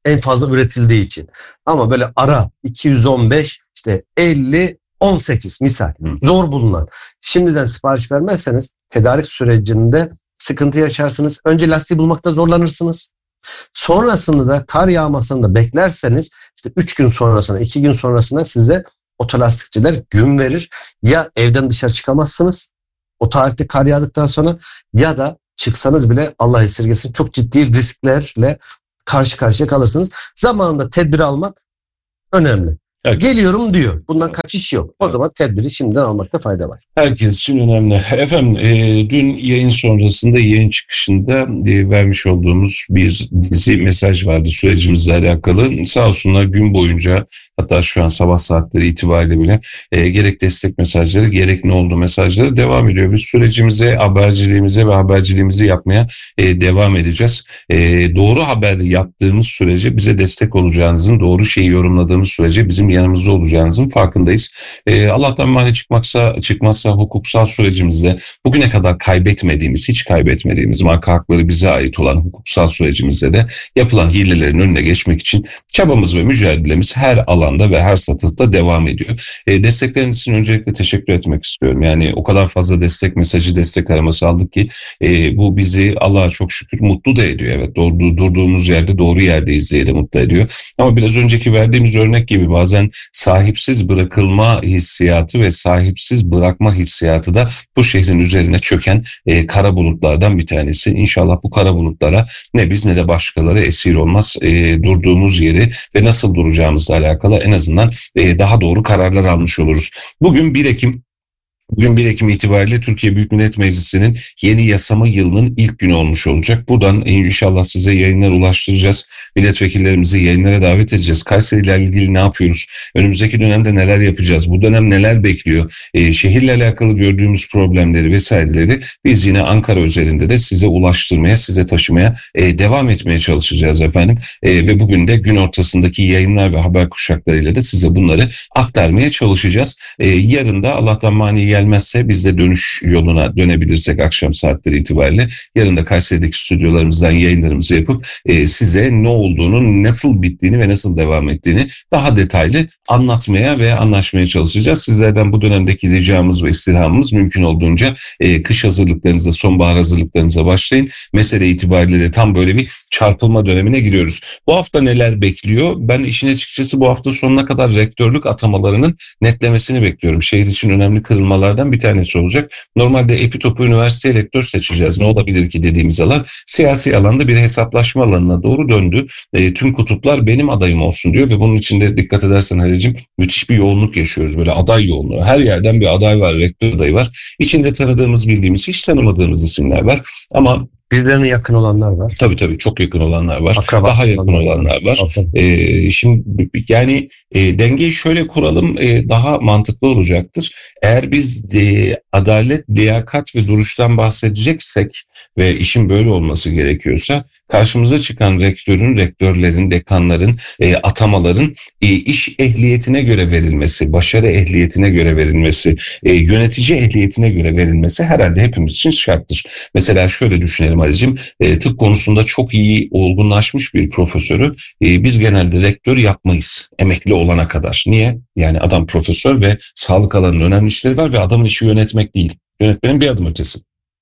en fazla üretildiği için. Ama böyle ara iki yüz on beş işte elli on sekiz misal zor bulunan. Şimdiden sipariş vermezseniz tedarik sürecinde sıkıntı yaşarsınız. Önce lastiği bulmakta zorlanırsınız. Sonrasında da kar yağmasını da beklerseniz işte üç gün sonrasına, iki gün sonrasına size otolastikçiler gün verir. Ya evden dışarı çıkamazsınız o tarihte kar yağdıktan sonra, ya da çıksanız bile Allah esirgesin çok ciddi risklerle karşı karşıya kalırsınız. Zamanında tedbir almak önemli. Evet. Geliyorum diyor. Bundan kaçış yok. O zaman tedbiri şimdiden almakta fayda var. Herkes için önemli. Efendim e, dün yayın sonrasında, yayın çıkışında e, vermiş olduğumuz bir dizi mesaj vardı sürecimizle alakalı. Sağ olsunlar gün boyunca, hatta şu an sabah saatleri itibariyle bile e, gerek destek mesajları gerek ne oldu mesajları devam ediyor. Biz sürecimize, haberciliğimize ve haberciliğimizi yapmaya e, devam edeceğiz. E, doğru haber yaptığımız sürece bize destek olacağınızın, doğru şeyi yorumladığımız sürece bizim yanımızda olacağınızın farkındayız. E, Allah'tan mani çıkmaksa, çıkmazsa hukuksal sürecimizde bugüne kadar kaybetmediğimiz, hiç kaybetmediğimiz marka hakları bize ait olan hukuksal sürecimizde de yapılan hilelerin önüne geçmek için çabamız ve mücadelemiz her alanda ve her satırda devam ediyor. E, destekleriniz için öncelikle teşekkür etmek istiyorum. Yani o kadar fazla destek mesajı, destek araması aldık ki e, bu bizi Allah'a çok şükür mutlu da ediyor. Evet, doğru, durduğumuz yerde doğru yerdeyiz diye de mutlu ediyor. Ama biraz önceki verdiğimiz örnek gibi bazen sahipsiz bırakılma hissiyatı ve sahipsiz bırakma hissiyatı da bu şehrin üzerine çöken e, kara bulutlardan bir tanesi. İnşallah bu kara bulutlara ne biz ne de başkaları esir olmaz. E, durduğumuz yeri ve nasıl duracağımızla alakalı en azından e, daha doğru kararlar almış oluruz. Bugün bir Ekim Bugün bir Ekim itibariyle Türkiye Büyük Millet Meclisi'nin yeni yasama yılının ilk günü olmuş olacak. Buradan inşallah size yayınlar ulaştıracağız. Milletvekillerimizi yayınlara davet edeceğiz. Kayseri ile ilgili ne yapıyoruz? Önümüzdeki dönemde neler yapacağız? Bu dönem neler bekliyor? Ee, şehirle alakalı gördüğümüz problemleri vesaireleri biz yine Ankara üzerinde de size ulaştırmaya, size taşımaya e, devam etmeye çalışacağız efendim. E, ve bugün de gün ortasındaki yayınlar ve haber kuşaklarıyla da size bunları aktarmaya çalışacağız. E, yarın da Allah'tan mani gelmezse biz de dönüş yoluna dönebilirsek akşam saatleri itibariyle yarın da Kayseri'deki stüdyolarımızdan yayınlarımızı yapıp e, size ne olduğunu, nasıl bittiğini ve nasıl devam ettiğini daha detaylı anlatmaya ve anlaşmaya çalışacağız. Sizlerden bu dönemdeki ricamız ve istirhamımız mümkün olduğunca e, kış hazırlıklarınıza, sonbahar hazırlıklarınıza başlayın. Mesele itibariyle de tam böyle bir çarpılma dönemine giriyoruz. Bu hafta neler bekliyor? Ben işin açıkçası bu hafta sonuna kadar rektörlük atamalarının netlemesini bekliyorum. Şehir için önemli kırılmalardan bir tanesi olacak. Normalde Epitop'u üniversiteye rektör seçeceğiz. Ne olabilir ki dediğimiz alan siyasi alanda bir hesaplaşma alanına doğru döndü. E, tüm kutuplar benim adayım olsun diyor ve bunun içinde dikkat edersen Halicim müthiş bir yoğunluk yaşıyoruz. Böyle aday yoğunluğu. Her yerden bir aday var, rektör adayı var. İçinde tanıdığımız, bildiğimiz, hiç tanımadığımız isimler var. Ama birilerine yakın olanlar var. Tabii tabii çok yakın olanlar var. Akrabası daha yakın olanlar var. var. Ee, şimdi yani e, dengeyi şöyle kuralım e, daha mantıklı olacaktır. Eğer biz e, adalet, liyakat ve duruştan bahsedeceksek ve işin böyle olması gerekiyorsa karşımıza çıkan rektörün, rektörlerin, dekanların, e, atamaların e, iş ehliyetine göre verilmesi, başarı ehliyetine göre verilmesi, e, yönetici ehliyetine göre verilmesi herhalde hepimiz için şarttır. Mesela şöyle düşünelim Ali'cim, e, tıp konusunda çok iyi olgunlaşmış bir profesörü e, biz genelde rektör yapmayız emekli olana kadar. Niye? Yani adam profesör ve sağlık alanının önemli işleri var ve adamın işi yönetmek değil. Yönetmenin bir adım ötesi.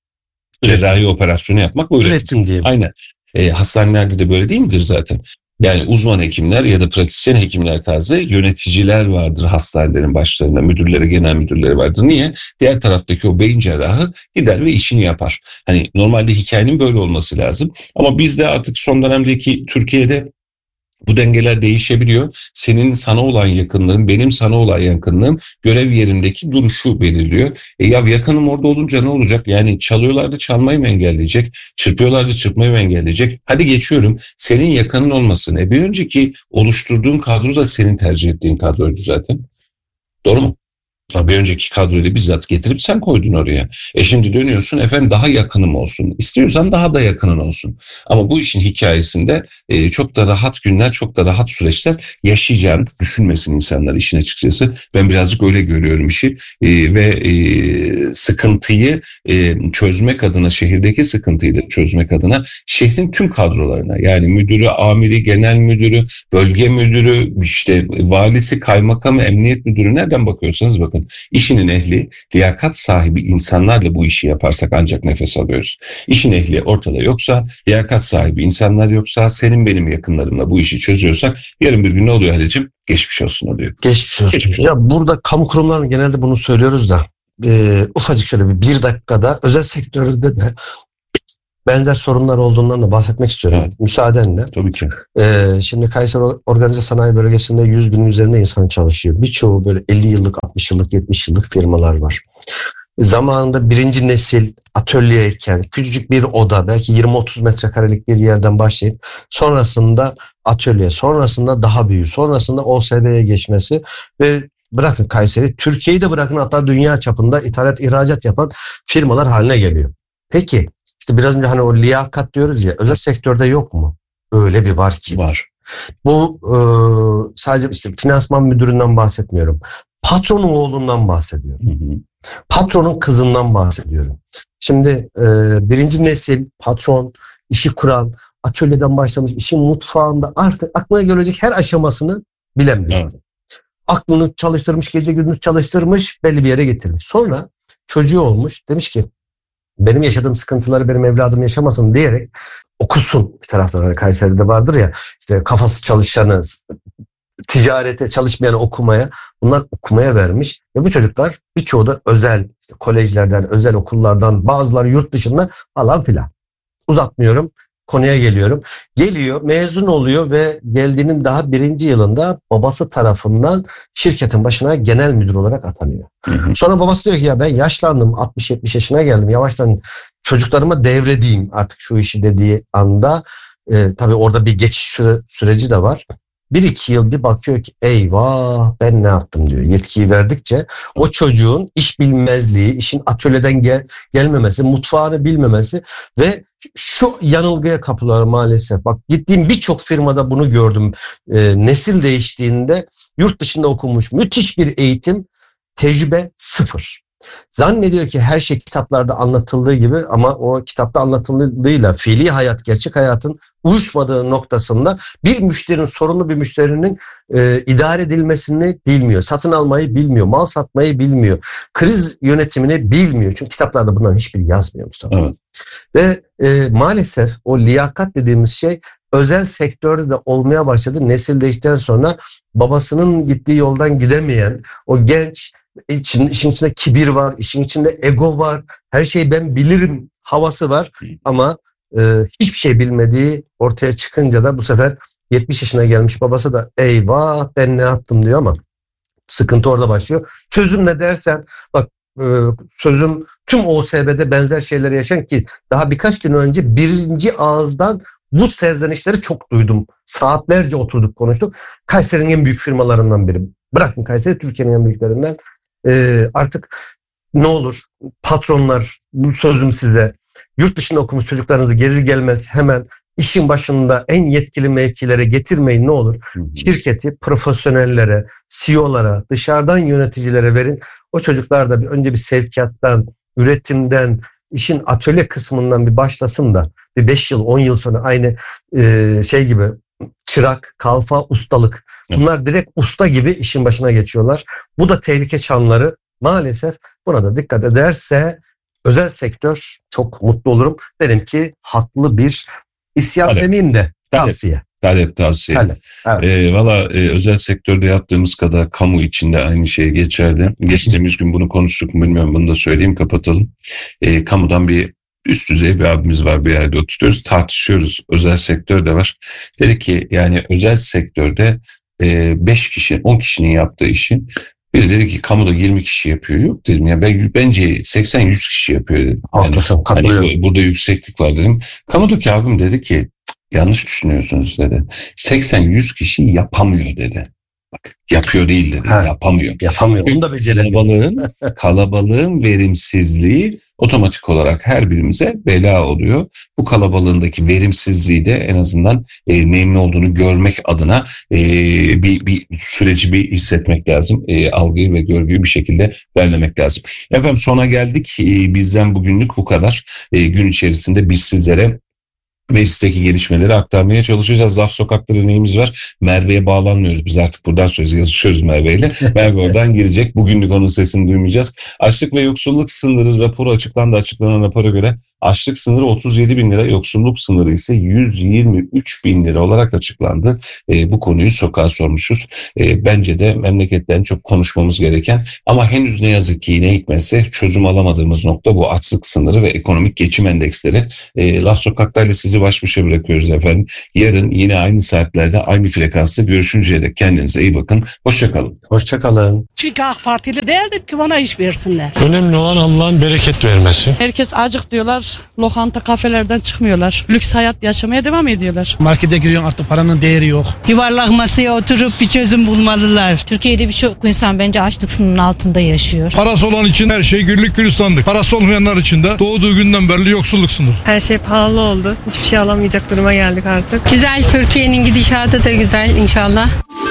Cerrahi operasyonu yapmak bu üretim. Üretim Aynen. E, hastanelerde de böyle değil midir zaten? Yani uzman hekimler ya da pratisyen hekimler tarzı yöneticiler vardır hastanelerin başlarında. Müdürleri, genel müdürleri vardır. Niye? Diğer taraftaki o beyin cerrahı gider ve işini yapar. Hani normalde hikayenin böyle olması lazım. Ama bizde artık son dönemdeki Türkiye'de bu dengeler değişebiliyor. Senin sana olan yakınlığın, benim sana olan yakınlığım görev yerindeki duruşu belirliyor. E ya yakınım orada olunca ne olacak? Yani çalıyorlardı çalmayı mı engelleyecek? Çırpıyorlardı çırpmayı mı engelleyecek? Hadi geçiyorum. Senin yakının olmasın. E bir önceki oluşturduğun kadro da senin tercih ettiğin kadroydu zaten. Doğru mu? Bir önceki kadroyu bizzat getirip sen koydun oraya. E şimdi dönüyorsun, efendim daha yakınım olsun. İstiyorsan daha da yakının olsun. Ama bu işin hikayesinde e, çok da rahat günler, çok da rahat süreçler yaşayacağını düşünmesin insanlar işin açıkçası. Ben birazcık öyle görüyorum işi. E, ve e, sıkıntıyı e, çözmek adına, şehirdeki sıkıntıyı da çözmek adına şehrin tüm kadrolarına, yani müdürü, amiri, genel müdürü, bölge müdürü, işte valisi, kaymakamı, emniyet müdürü, nereden bakıyorsanız bakın, işinin ehli, liyakat sahibi insanlarla bu işi yaparsak ancak nefes alıyoruz. İşin ehli ortada yoksa, liyakat sahibi insanlar yoksa, senin benim yakınlarımla bu işi çözüyorsak yarın bir gün ne oluyor Halicim? Geçmiş olsun oluyor. Geçmiş olsun. Geçmiş olsun. Ya burada kamu kurumlarının genelde bunu söylüyoruz da e, ufacık şöyle bir bir dakikada özel sektörde de benzer sorunlar olduğundan da bahsetmek istiyorum. Evet. Müsaadenle. Tabii ki. Ee, şimdi Kayseri Organize Sanayi Bölgesi'nde yüz binin üzerinde insan çalışıyor. Birçoğu böyle elli yıllık, altmış yıllık, yetmiş yıllık firmalar var. Zamanında birinci nesil atölyeyken küçücük bir oda, belki yirmi otuz metrekarelik bir yerden başlayıp sonrasında atölye, sonrasında daha büyük, sonrasında O S B'ye geçmesi ve bırakın Kayseri, Türkiye'yi de bırakın, hatta dünya çapında ithalat, ihracat yapan firmalar haline geliyor. Peki, İşte biraz önce hani o liyakat diyoruz ya, özel sektörde yok mu? Öyle bir var ki. Var. Bu e, sadece işte finansman müdüründen bahsetmiyorum. Patronun oğlundan bahsediyorum. Hı hı. Patronun kızından bahsediyorum. Şimdi e, birinci nesil patron, işi kuran, atölyeden başlamış, işin mutfağında artık aklına gelecek her aşamasını bilen biri. Evet. Aklını çalıştırmış, gece gündüz çalıştırmış, belli bir yere getirmiş. Sonra çocuğu olmuş, demiş ki benim yaşadığım sıkıntıları benim evladım yaşamasın diyerek okusun bir taraftan. Hani Kayseri'de vardır ya, işte kafası çalışanı, ticarete çalışmayanı okumaya, bunlar okumaya vermiş. Ve bu çocuklar birçoğu da özel işte kolejlerden, özel okullardan, bazıları yurt dışında falan filan. Uzatmıyorum. Konuya geliyorum. Geliyor, mezun oluyor ve geldiğinin daha birinci yılında babası tarafından şirketin başına genel müdür olarak atanıyor. Hı hı. Sonra babası diyor ki ya ben yaşlandım, altmış yetmiş yaşına geldim. Yavaştan çocuklarıma devredeyim artık şu işi dediği anda e, tabii orada bir geçiş süre, süreci de var. Bir iki yıl bir bakıyor ki eyvah ben ne yaptım diyor. Yetkiyi verdikçe o çocuğun iş bilmezliği, işin atölyeden gel, gelmemesi, mutfağını bilmemesi ve şu yanılgıya kapılıyor maalesef. Bak gittiğim birçok firmada bunu gördüm. E, nesil değiştiğinde yurt dışında okumuş müthiş bir eğitim, tecrübe sıfır. Zannediyor ki her şey kitaplarda anlatıldığı gibi ama o kitapta anlatıldığıyla fiili hayat, gerçek hayatın uyuşmadığı noktasında bir müşterinin, sorunlu bir müşterinin e, idare edilmesini bilmiyor. Satın almayı bilmiyor, mal satmayı bilmiyor. Kriz yönetimini bilmiyor. Çünkü kitaplarda bunların hiçbiri yazmıyor Mustafa. Evet. Ve e, maalesef o liyakat dediğimiz şey özel sektörde de olmaya başladı. Nesil değiştikten sonra babasının gittiği yoldan gidemeyen o genç, İçin, işin içinde kibir var, işin içinde ego var, her şeyi ben bilirim havası var ama e, hiçbir şey bilmediği ortaya çıkınca da bu sefer yetmiş yaşına gelmiş babası da eyvah ben ne yaptım diyor ama sıkıntı orada başlıyor. Çözüm ne dersen bak e, sözüm tüm O S B'de benzer şeyleri yaşayan ki daha birkaç gün önce birinci ağızdan bu serzenişleri çok duydum. Saatlerce oturduk konuştuk. Kayseri'nin en büyük firmalarından biri. Bırakın Kayseri, Türkiye'nin en büyüklerinden. Ee, artık ne olur patronlar, bu sözüm size, yurt dışında okumuş çocuklarınızı gelir gelmez hemen işin başında en yetkili mevkilere getirmeyin ne olur. Hı hı. Şirketi profesyonellere, C E O'lara, dışarıdan yöneticilere verin. O çocuklar da bir, önce bir sevkiyattan, üretimden, işin atölye kısmından bir başlasın da bir beş yıl, on yıl sonra aynı e, şey gibi çırak, kalfa, ustalık. Bunlar direkt usta gibi işin başına geçiyorlar. Bu da tehlike çanları. Maalesef buna da dikkat ederse özel sektör çok mutlu olurum. Derim ki haklı bir isyan talep. Demeyeyim de tavsiye. Talep tavsiye. Talep, evet. E, Valla e, özel sektörde yaptığımız kadar kamu içinde aynı şey geçerli. Geçtiğimiz gün bunu konuştuk mu bilmiyorum, bunu da söyleyeyim kapatalım. E, kamudan bir üst düzey bir abimiz var, bir yerde oturuyoruz, tartışıyoruz. Özel sektör de var. Dedi ki yani özel sektörde beş kişi, on kişinin yaptığı işi biri dedi ki kamuda yirmi kişi yapıyor. Yok dedim ya ben bence seksen yüz kişi yapıyor dedim. Yani, hani burada yükseklik var dedim. Kamudaki abim dedi ki yanlış düşünüyorsunuz dedi. seksen yüz kişi yapamıyor dedi. Bak yapıyor değil dedi, Ha, yapamıyor. Yapamıyor. Onu da beceremiyor. Kalabalığın, kalabalığın verimsizliği otomatik olarak her birimize bela oluyor. Bu kalabalığındaki verimsizliği de en azından e, neyin ne olduğunu görmek adına e, bir, bir süreci bir hissetmek lazım. E, algıyı ve görgüyü bir şekilde belirlemek lazım. Efendim sona geldik. E, bizden bugünlük bu kadar. E, gün içerisinde biz sizlere meclisteki gelişmeleri aktarmaya çalışacağız. Laf Sokakları neyimiz var? Merve'ye bağlanmıyoruz. Biz artık buradan söz yazışıyoruz Merve'yle. Merve oradan girecek. Bugünlük onun sesini duymayacağız. Açlık ve yoksulluk sınırı raporu açıklandı. Açıklanan rapora göre açlık sınırı otuz yedi bin lira, yoksulluk sınırı ise yüz yirmi üç bin lira olarak açıklandı. E, bu konuyu sokağa sormuşuz. E, bence de memleketten çok konuşmamız gereken ama henüz ne yazık ki ne hikmetse çözüm alamadığımız nokta bu açlık sınırı ve ekonomik geçim endeksleri. E, Laf Sokaklar'la sizi baş başa bırakıyoruz efendim. Yarın yine aynı saatlerde aynı frekansta görüşünceye dek kendinize iyi bakın. Hoşçakalın. Hoşçakalın. Çünkü AK Partili değildim ki bana iş versinler. Önemli olan Allah'ın bereket vermesi. Herkes acık diyorlar, lokanta, kafelerden çıkmıyorlar. Lüks hayat yaşamaya devam ediyorlar. Markete giriyorsun artık paranın değeri yok. Yuvarlak masaya oturup bir çözüm bulmalılar. Türkiye'de birçok insan bence açlık sınırının altında yaşıyor. Parası olan için her şey güllük gülistanlık. Parası olmayanlar için de doğduğu günden beri yoksulluk sınırı. Her şey pahalı oldu. Hiçbir şey alamayacak duruma geldik artık. Güzel, Türkiye'nin gidişatı da güzel inşallah.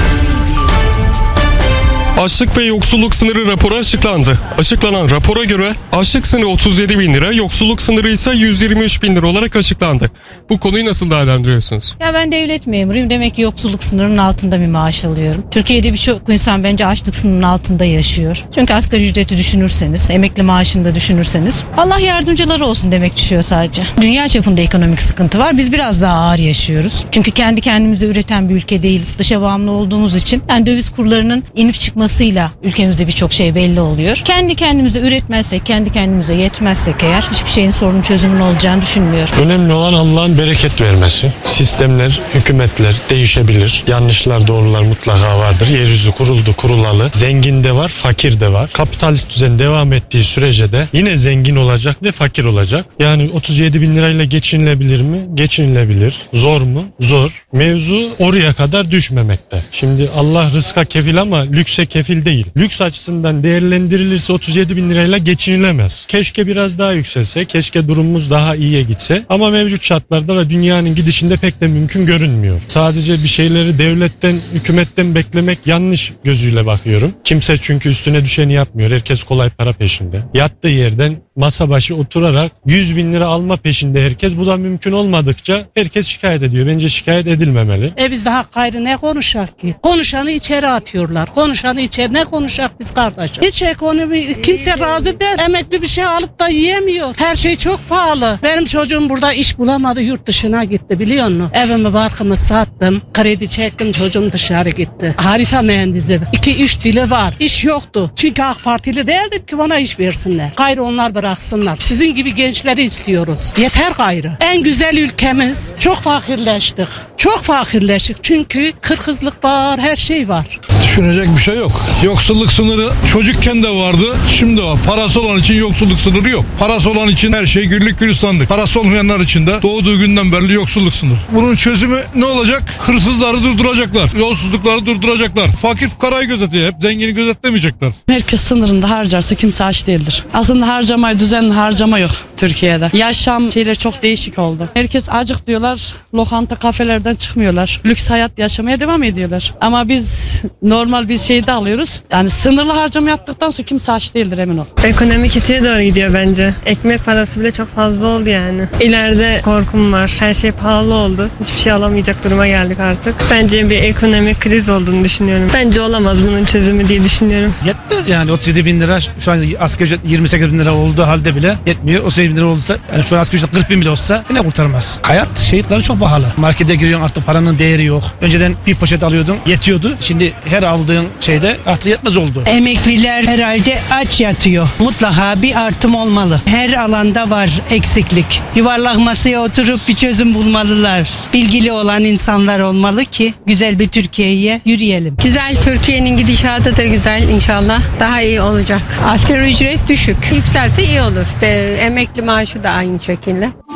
Açlık ve yoksulluk sınırı raporu açıklandı. Açıklanan rapora göre açlık sınırı otuz yedi bin lira, yoksulluk sınırı ise yüz yirmi üç bin lira olarak açıklandı. Bu konuyu nasıl değerlendiriyorsunuz? Ya ben devlet memuruyum. Demek ki yoksulluk sınırının altında bir maaş alıyorum. Türkiye'de birçok insan bence açlık sınırının altında yaşıyor. Çünkü asgari ücreti düşünürseniz, emekli maaşını da düşünürseniz Allah yardımcıları olsun demek düşüyor sadece. Dünya çapında ekonomik sıkıntı var. Biz biraz daha ağır yaşıyoruz. Çünkü kendi kendimize üreten bir ülke değiliz. Dışa bağımlı olduğumuz için yani döviz kurlarının inip çıkmasıyla ülkemizde birçok şey belli oluyor. Kendi kendimize üretmezsek, kendi kendimize yetmezsek eğer hiçbir şeyin sorunun çözümünün olacağını düşünmüyorum. Önemli olan Allah'ın bereket vermesi. Sistemler, hükümetler değişebilir. Yanlışlar, doğrular mutlaka vardır. Yeryüzü kuruldu, kurulalı. Zengin de var, fakir de var. Kapitalist düzen devam ettiği sürece de yine zengin olacak ve fakir olacak. Yani otuz yedi bin lirayla geçinilebilir mi? Geçinilebilir. Zor mu? Zor. Mevzu oraya kadar düşmemekte. Şimdi Allah rızka kefil ama lükse kefil değil. Lüks açısından değerlendirilirse otuz yedi bin lirayla geçinilemez. Keşke biraz daha yükselse, keşke durumumuz daha iyiye gitse. Ama mevcut şartlarda ve dünyanın gidişinde pek de mümkün görünmüyor. Sadece bir şeyleri devletten, hükümetten beklemek yanlış gözüyle bakıyorum. Kimse çünkü üstüne düşeni yapmıyor. Herkes kolay para peşinde. Yattığı yerden masa başı oturarak yüz bin lira alma peşinde herkes. Bu da mümkün olmadıkça herkes şikayet ediyor. Bence şikayet edilmemeli. E biz daha gayrı ne konuşak ki? Konuşanı içeri atıyorlar. Konuşanı içeri ne konuşak biz kardeşim? Hiç ekonomi kimse razı değil. Emekli bir şey alıp da yiyemiyor. Her şey çok pahalı. Benim çocuğum burada iş bulamadı, yurt dışına gitti biliyor musun? Evimi barkımı sattım. Kredi çektim, çocuğum dışarı gitti. Harita mühendisi. iki üç dili var. İş yoktu. Çünkü AK Partili değildim ki bana iş versinler. Gayrı onlar bıraksınlar. Sizin gibi gençleri istiyoruz. Yeter gayrı. En güzel ülkemiz. Çok fakirleştik. Çok fakirleştik. Çünkü kırkızlık var, her şey var. Düşünecek bir şey yok. Yoksulluk sınırı çocukken de vardı, şimdi var. Parası olan için yoksulluk sınırı yok. Parası olan için her şey güllük gülistanlık. Parası olmayanlar için de doğduğu günden beri yoksulluk sınırı. Bunun çözümü ne olacak? Hırsızları durduracaklar. Yolsuzlukları durduracaklar. Fakir fukarayı gözetiyor. Hep zengini gözetlemeyecekler. Herkes sınırında harcarsa kimse aç değildir. Aslında harcama, düzenli harcama yok Türkiye'de. Yaşam şeyleri çok değişik oldu. Herkes acık diyorlar, lokanta, kafelerden çıkmıyorlar. Lüks hayat yaşamaya devam ediyorlar. Ama biz normal bir şeyde alıyoruz. Yani sınırlı harcama yaptıktan sonra kimse aç değildir, emin ol. Ekonomi kötüye doğru gidiyor bence. Ekmek parası bile çok fazla oldu yani. İleride korkum var. Her şey pahalı oldu. Hiçbir şey alamayacak duruma geldik artık. Bence bir ekonomik kriz olduğunu düşünüyorum. Bence olamaz bunun çözümü diye düşünüyorum. Yetmez yani otuz yedi bin lira şu an asgari ücret yirmi sekiz bin lira olduğu halde bile yetmiyor. otuz yedi bin lira olursa yani şu an asgari ücret kırk bin bile olsa yine kurtarmaz. Hayat şehitleri çok pahalı. Markete giriyorsun artık paranın değeri yok. Önceden bir poşet alıyordun yetiyordu. Şimdi her aldığın şeyde artık yetmez oldu. Emekliler herhalde aç yatıyor. Mutlaka bir artım olmalı. Her alanda var eksiklik. Yuvarlak masaya oturup bir çözüm bulmalılar. Bilgili olan insanlar olmalı ki güzel bir Türkiye'ye yürüyelim. Güzel, Türkiye'nin gidişatı da güzel inşallah. Daha iyi olacak. Asgari ücret düşük. Yükselse iyi olur. İşte emekli maaşı da aynı şekilde.